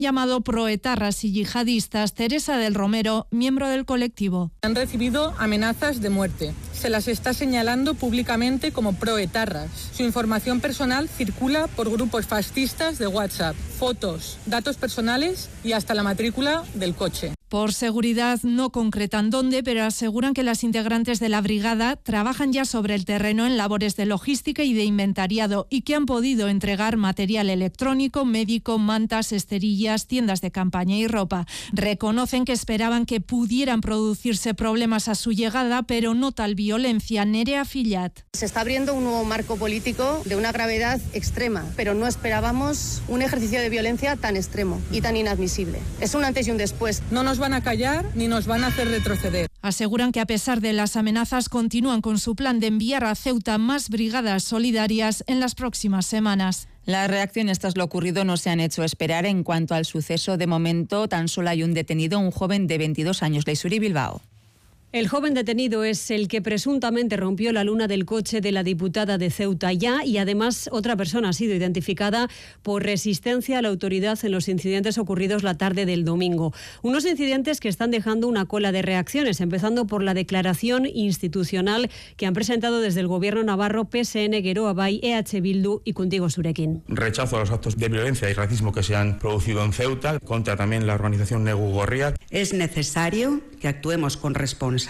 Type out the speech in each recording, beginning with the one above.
llamado proetarras y yihadistas. Teresa del Romero, miembro del colectivo. Han recibido amenazas de muerte. Se las está señalando públicamente como proetarras. Su información personal circula por grupos fascistas de WhatsApp, fotos, datos personales y hasta la matrícula del coche. Por seguridad no concretan dónde, pero aseguran que las integrantes de la brigada trabajan ya sobre el terreno en labores de logística y de inventariado y que han podido entregar material electrónico, médico, mantas, esterillas, tiendas de campaña y ropa. Reconocen que esperaban que pudieran producirse problemas a su llegada, pero no tal violencia. Nerea Fillat. Se está abriendo un nuevo marco político de una gravedad extrema, pero no esperábamos un ejercicio de violencia tan extremo y tan inadmisible. Es un antes y un después. No nos van a callar ni nos van a hacer retroceder. Aseguran que a pesar de las amenazas continúan con su plan de enviar a Ceuta más brigadas solidarias en las próximas semanas. Las reacciones tras lo ocurrido no se han hecho esperar. En cuanto al suceso, de momento tan solo hay un detenido, un joven de 22 años, Leisuri Bilbao. El joven detenido es el que presuntamente rompió la luna del coche de la diputada de Ceuta ya, y además otra persona ha sido identificada por resistencia a la autoridad en los incidentes ocurridos la tarde del domingo. Unos incidentes que están dejando una cola de reacciones, empezando por la declaración institucional que han presentado desde el Gobierno navarro, PSN, Geroa Bai, EH Bildu y Contigo Zurekin. Rechazo a los actos de violencia y racismo que se han producido en Ceuta, contra también la organización Negu Gorriak. Es necesario que actuemos con responsabilidad,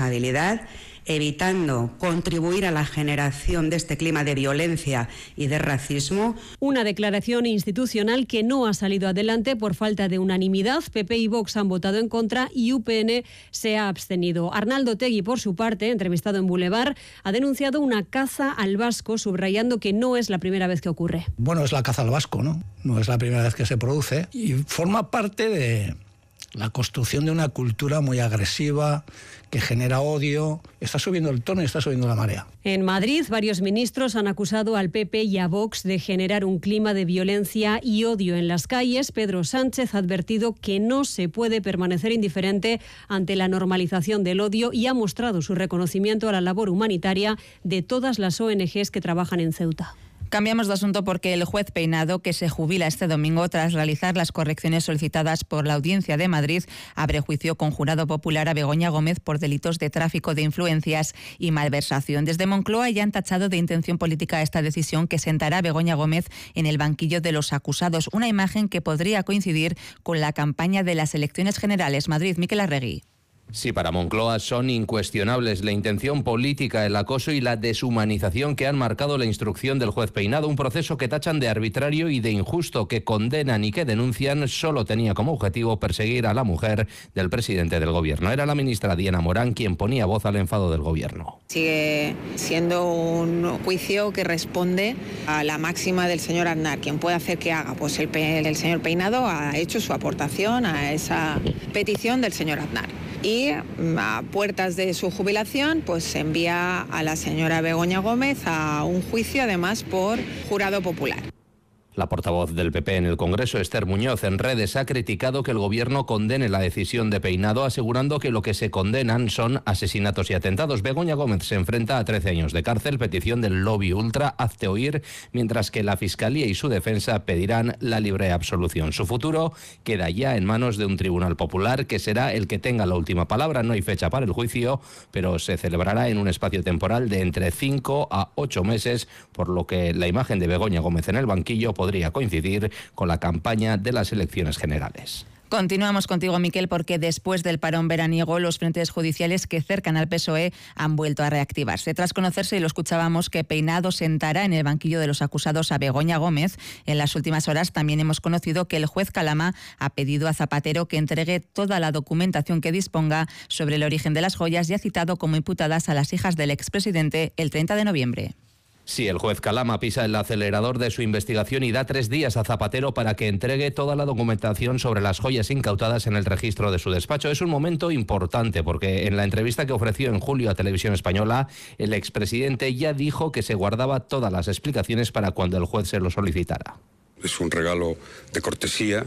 evitando contribuir a la generación de este clima de violencia y de racismo. Una declaración institucional que no ha salido adelante por falta de unanimidad. PP y Vox han votado en contra y UPN se ha abstenido. Arnaldo Tegui, por su parte, entrevistado en Boulevard, ha denunciado una caza al vasco, subrayando que no es la primera vez que ocurre. Bueno, es la caza al vasco, ¿no? No es la primera vez que se produce y forma parte de la construcción de una cultura muy agresiva que genera odio. Está subiendo el tono y está subiendo la marea. En Madrid, varios ministros han acusado al PP y a Vox de generar un clima de violencia y odio en las calles. Pedro Sánchez ha advertido que no se puede permanecer indiferente ante la normalización del odio y ha mostrado su reconocimiento a la labor humanitaria de todas las ONGs que trabajan en Ceuta. Cambiamos de asunto porque el juez Peinado, que se jubila este domingo tras realizar las correcciones solicitadas por la Audiencia de Madrid, abre juicio con jurado popular a Begoña Gómez por delitos de tráfico de influencias y malversación. Desde Moncloa ya han tachado de intención política esta decisión que sentará a Begoña Gómez en el banquillo de los acusados, una imagen que podría coincidir con la campaña de las elecciones generales. Madrid, Miquel Arregui. Sí, para Moncloa son incuestionables la intención política, el acoso y la deshumanización que han marcado la instrucción del juez Peinado, un proceso que tachan de arbitrario y de injusto, que condenan y que denuncian solo tenía como objetivo perseguir a la mujer del presidente del gobierno. Era la ministra Diana Morán quien ponía voz al enfado del gobierno. Sigue siendo un juicio que responde a la máxima del señor Aznar. Quien puede hacer que haga, pues el señor Peinado ha hecho su aportación a esa petición del señor Aznar. Y a puertas de su jubilación, pues se envía a la señora Begoña Gómez a un juicio, además por jurado popular. La portavoz del PP en el Congreso, Esther Muñoz, en redes ha criticado que el gobierno condene la decisión de Peinado, asegurando que lo que se condenan son asesinatos y atentados. Begoña Gómez se enfrenta a 13 años de cárcel, petición del lobby ultra Hazte Oír, mientras que la Fiscalía y su defensa pedirán la libre absolución. Su futuro queda ya en manos de un tribunal popular que será el que tenga la última palabra. No hay fecha para el juicio, pero se celebrará en un espacio temporal de entre 5 a 8 meses, por lo que la imagen de Begoña Gómez en el banquillo podría coincidir con la campaña de las elecciones generales. Continuamos contigo, Miquel, porque después del parón veraniego, los frentes judiciales que cercan al PSOE han vuelto a reactivarse. Tras conocerse, y lo escuchábamos, que Peinado sentará en el banquillo de los acusados a Begoña Gómez, en las últimas horas también hemos conocido que el juez Calama ha pedido a Zapatero que entregue toda la documentación que disponga sobre el origen de las joyas y ha citado como imputadas a las hijas del expresidente el 30 de noviembre. Sí, el juez Calama pisa el acelerador de su investigación y da 3 días a Zapatero para que entregue toda la documentación sobre las joyas incautadas en el registro de su despacho. Es un momento importante porque en la entrevista que ofreció en julio a Televisión Española, el expresidente ya dijo que se guardaba todas las explicaciones para cuando el juez se lo solicitara. Es un regalo de cortesía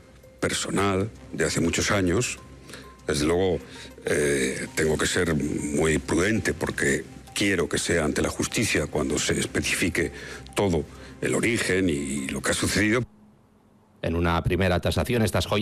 personal de hace muchos años. Desde luego tengo que ser muy prudente porque quiero que sea ante la justicia cuando se especifique todo el origen y lo que ha sucedido. En una primera tasación, estas joyas